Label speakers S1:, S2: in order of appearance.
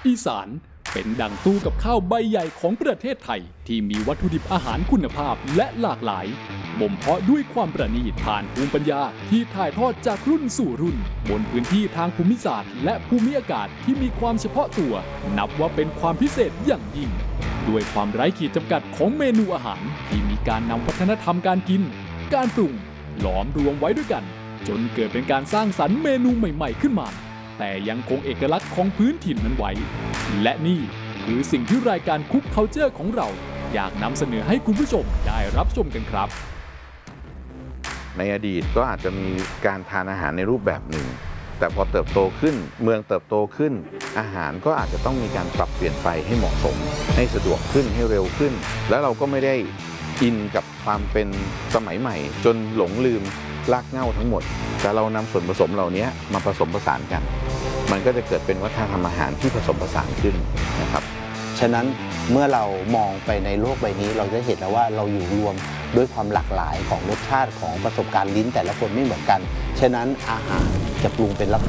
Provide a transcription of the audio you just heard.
S1: อีสานเป็นดั่งตู้กับข้าวใบใหญ่ของประเทศไทยที่มีวัตถุดิบอาหารคุณภาพและหลากหลายบ่มเพาะด้วยความประณีตผ่านภูมิปัญญาที่ถ่ายทอดจากรุ่นสู่รุ่นบนพื้นที่ทางภูมิศาสตร์และภูมิอากาศที่มีความเฉพาะตัวนับว่าเป็นความพิเศษอย่างยิ่งด้วยความไร้ขีดจำกัดของเมนูอาหารที่มีการนำวัฒนธรรมการกินการปรุงหลอมรวมไว้ด้วยกันจนเกิดเป็นการสร้างสรรค์เมนูใหม่ๆขึ้นมาแต่ยังคงเอกลักษณ์ของพื้นถิ่นนั้นไว้และนี่คือสิ่งที่รายการคุก Culture ของเราอยากนำเสนอให้คุณผู้ชมได้รับชมกันครับ
S2: ในอดีตก็อาจจะมีการทานอาหารในรูปแบบหนึ่งแต่พอเติบโตขึ้นเมืองเติบโตขึ้นอาหารก็อาจจะต้องมีการปรับเปลี่ยนไปให้เหมาะสมให้สะดวกขึ้นให้เร็วขึ้นแล้วเราก็ไม่ได้อินกับความเป็นสมัยใหม่จนหลงลืมรากเหง้าทั้งหมดแต่เรานำส่วนผสมเหล่านี้มาผสมผสานกันมันก็จะเกิดเป็นวัฒนธรรมอาหารที่ผสมผสานขึ้นนะครับ
S3: ฉะนั้นเมื่อเรามองไปในโลกใบนี้เราจะเห็นแล้วว่าเราอยู่รวมด้วยความหลากหลายของรสชาติของประสบการณ์ลิ้นแต่ละคนไม่เหมือนกันฉะนั้นอาหารจะปรุงเป็นลักษ